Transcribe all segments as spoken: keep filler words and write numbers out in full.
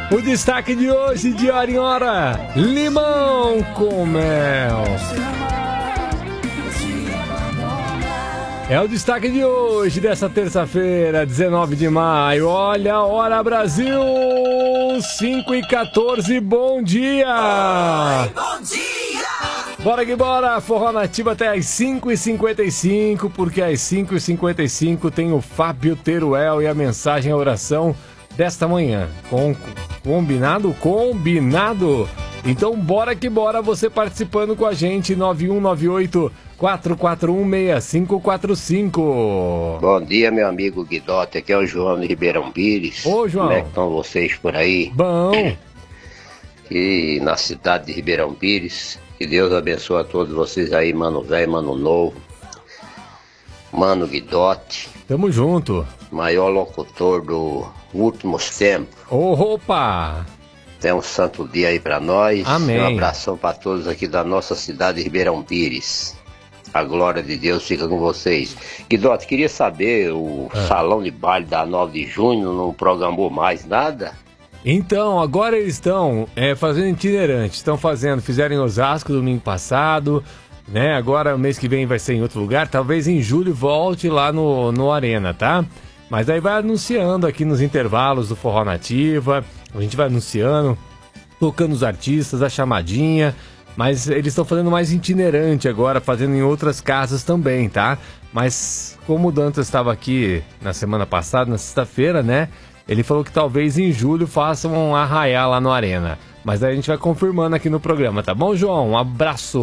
O destaque de hoje, de hora em hora, limão com mel. É o destaque de hoje, dessa terça-feira, dezenove de maio. Olha a hora, Brasil! cinco e quatorze, bom dia! Oi, bom dia! Bora que bora! Forró Nativa até às cinco e cinquenta e cinco, porque às cinco e cinquenta e cinco tem o Fábio Teruel e a mensagem, a oração desta manhã. Com, combinado? Combinado! Então bora que bora, você participando com a gente, nove um nove oito, quatro quatro um, seis cinco quatro cinco. Bom dia, meu amigo Guidotti, aqui é o João de Ribeirão Pires. Ô, João. Como é que estão vocês por aí? Bom. E na cidade de Ribeirão Pires, que Deus abençoe a todos vocês aí, mano velho, mano novo, mano Guidotti. Tamo junto. Maior locutor do últimos tempos. Ô, roupa! Tem um santo dia aí pra nós. Amém. Um abração pra todos aqui da nossa cidade de Ribeirão Pires. A glória de Deus fica com vocês. Guidotti, queria saber, o Ah. salão de baile da nove de junho não programou mais nada? Então, agora eles estão é, fazendo itinerante. Estão fazendo, fizeram em Osasco domingo passado, né? Agora, mês que vem vai ser em outro lugar. Talvez em julho volte lá no, no Arena, tá? Mas aí vai anunciando aqui nos intervalos do Forró Nativa. A gente vai anunciando, tocando os artistas, a chamadinha. Mas eles estão fazendo mais itinerante agora, fazendo em outras casas também, tá? Mas como o Dantas estava aqui na semana passada, na sexta-feira, né? Ele falou que talvez em julho façam um arraiá lá no Arena. Mas aí a gente vai confirmando aqui no programa, tá bom, João? Um abraço!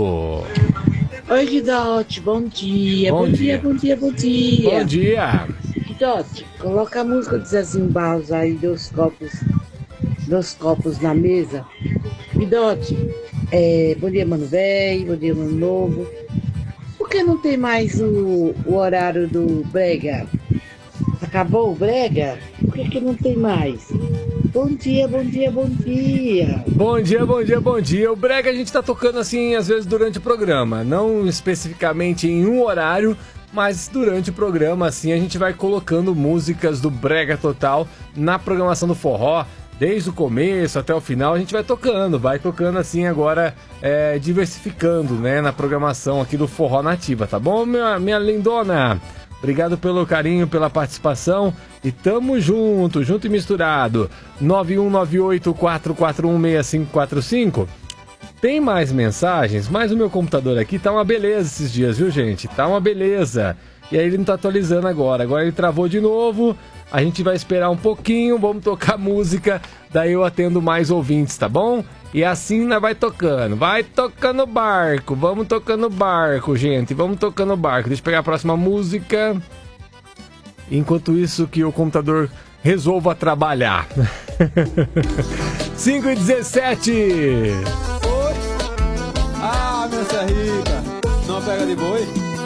Oi, Guidotti, bom dia. Bom Bom, dia. dia. bom dia, bom dia. Bom dia! Guidotti, coloca a música de Zezinho Barros aí, dois copos, dois copos na mesa. Guidotti, é, bom dia, mano velho, bom dia, mano novo. Por que não tem mais o, o horário do Brega? Acabou o Brega? Por que, que não tem mais? Bom dia, bom dia, bom dia. Bom dia, bom dia, bom dia. O Brega a gente tá tocando assim, às vezes durante o programa. Não especificamente em um horário, mas durante o programa, assim, a gente vai colocando músicas do Brega Total na programação do Forró. Desde o começo até o final a gente vai tocando, vai tocando assim agora, é, diversificando, né, na programação aqui do Forró Nativa, tá bom, minha, minha lindona? Obrigado pelo carinho, pela participação e tamo junto, junto e misturado. nove um nove oito, quatro quatro um, seis cinco quatro cinco. Tem mais mensagens, mas o meu computador aqui tá uma beleza esses dias, viu, gente? Tá uma beleza. E aí ele não tá atualizando agora, agora ele travou de novo. A gente vai esperar um pouquinho, vamos tocar música, daí eu atendo mais ouvintes, tá bom? E assim nós vai tocando, vai tocando barco, vamos tocando barco, gente, vamos tocando barco. Deixa eu pegar a próxima música. Enquanto isso que o computador resolva trabalhar. cinco e dezessete. Oi! Ah, minha serrica, não pega de boi?